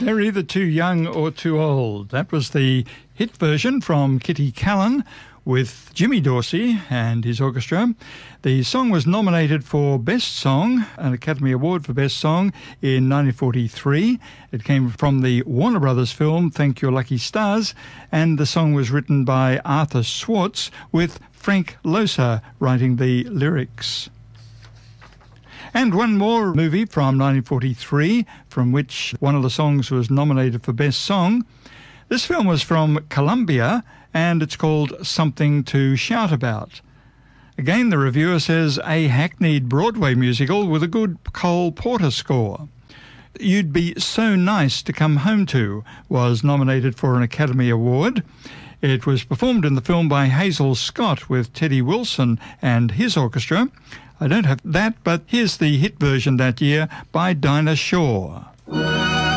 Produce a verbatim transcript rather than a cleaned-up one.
They're either too young or too old. That was the hit version from Kitty Callan with Jimmy Dorsey and his orchestra. The song was nominated for Best Song, an Academy Award for Best Song in nineteen forty-three. It came from the Warner Brothers film Thank Your Lucky Stars, and the song was written by Arthur Swartz with Frank Loesser writing the lyrics. And one more movie from nineteen forty-three, from which one of the songs was nominated for Best Song. This film was from Columbia, and it's called Something to Shout About. Again, the reviewer says, a hackneyed Broadway musical with a good Cole Porter score. You'd Be So Nice to Come Home To was nominated for an Academy Award. It was performed in the film by Hazel Scott with Teddy Wilson and his orchestra. I don't have that, but here's the hit version that year by Dinah Shore.